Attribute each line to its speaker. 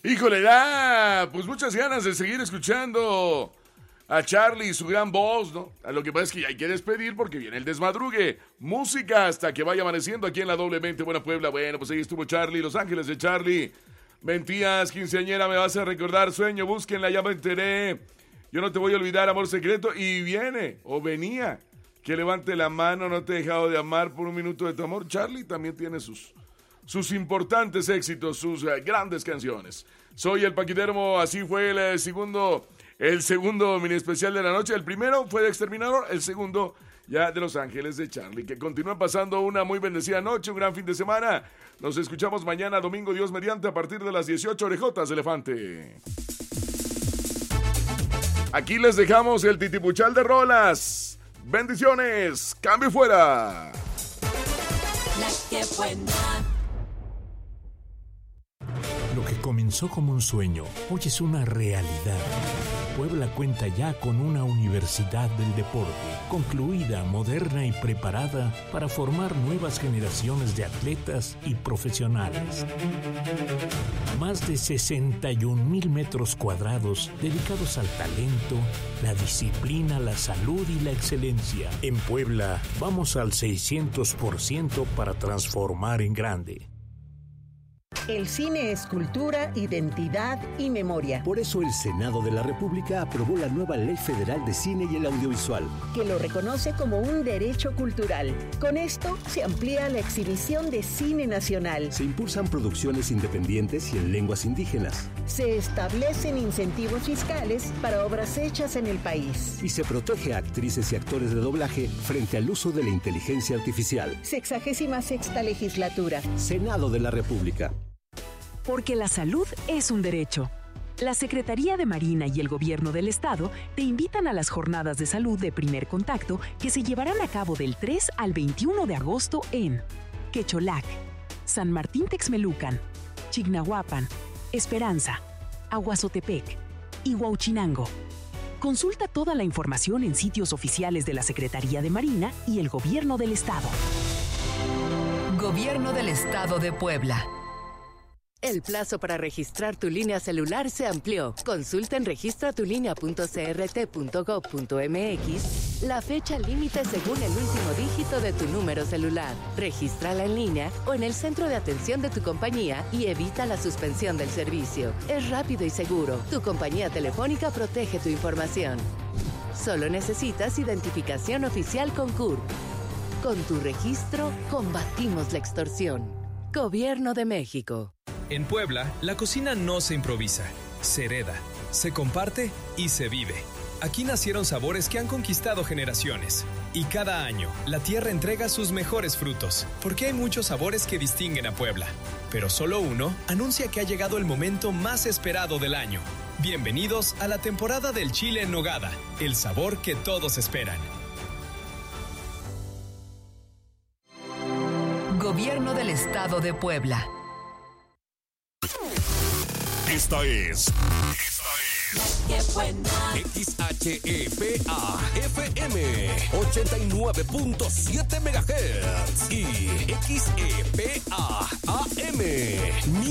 Speaker 1: Híjole, da pues muchas ganas de seguir escuchando a Charlie y su gran voz, ¿no? A lo que pasa es que ya hay que despedir porque viene el desmadrugue. Música hasta que vaya amaneciendo aquí en la Doblemente Buena Puebla. Bueno, pues ahí estuvo Charlie, Los Ángeles de Charlie. Mentías, quinceañera, me vas a recordar, sueño, búsquenla, ya me enteré. Yo no te voy a olvidar, amor secreto. Y viene, o venía, que levante la mano, no te he dejado de amar por un minuto de tu amor. Charlie también tiene sus importantes éxitos, sus grandes canciones. Soy el Paquidermo, así fue el segundo mini especial de la noche. El primero fue de Exterminador, el segundo ya de Los Ángeles de Charlie. Que continúen pasando una muy bendecida noche, un gran fin de semana. Nos escuchamos mañana, domingo, Dios mediante, a partir de las 18 orejotas de elefante. Aquí les dejamos el titipuchal de rolas. Bendiciones, cambio fuera.
Speaker 2: La que buena.
Speaker 3: Lo que comenzó como un sueño, hoy es una realidad. Puebla cuenta ya con una universidad del deporte, concluida, moderna y preparada para formar nuevas generaciones de atletas y profesionales. Más de 61,000 metros cuadrados dedicados al talento, la disciplina, la salud y la excelencia. En Puebla, vamos al 600% para transformar en grande.
Speaker 4: El cine es cultura, identidad y memoria.
Speaker 5: Por eso el Senado de la República aprobó la nueva Ley Federal de Cine y el Audiovisual,
Speaker 4: que lo reconoce como un derecho cultural. Con esto se amplía la exhibición de cine nacional.
Speaker 5: se impulsan producciones independientes y en lenguas indígenas,
Speaker 4: Se establecen incentivos fiscales para obras hechas en el país.
Speaker 5: y se protege a actrices y actores de doblaje frente al uso de la inteligencia artificial.
Speaker 4: 66ª legislatura.
Speaker 5: Senado de la República.
Speaker 6: Porque la salud es un derecho. La Secretaría de Marina y el Gobierno del Estado te invitan a las jornadas de salud de primer contacto que se llevarán a cabo del 3 al 21 de agosto en Quecholac, San Martín Texmelucan, Chignahuapan, Esperanza, Aguazotepec y Huauchinango. Consulta toda la información en sitios oficiales de la Secretaría de Marina y el Gobierno del Estado.
Speaker 2: Gobierno del Estado de Puebla. El plazo para registrar tu línea celular se amplió. Consulta en registratulinea.crt.gov.mx la fecha límite según el último dígito de tu número celular. Regístrala en línea o en el centro de atención de tu compañía y evita la suspensión del servicio. Es rápido y seguro. Tu compañía telefónica protege tu información. Solo necesitas identificación oficial con CURP. Con tu registro, combatimos la extorsión. Gobierno de México.
Speaker 7: En Puebla, la cocina no se improvisa, se hereda, se comparte y se vive. Aquí nacieron sabores que han conquistado generaciones. Y cada año, la tierra entrega sus mejores frutos, porque hay muchos sabores que distinguen a Puebla. Pero solo uno anuncia que ha llegado el momento más esperado del año. Bienvenidos a la temporada del chile en nogada, el sabor que todos esperan.
Speaker 2: Gobierno del Estado de Puebla.
Speaker 8: Esta es
Speaker 2: ¡Qué buena!
Speaker 8: XHEPA FM 89.7 MHz y XEPA AM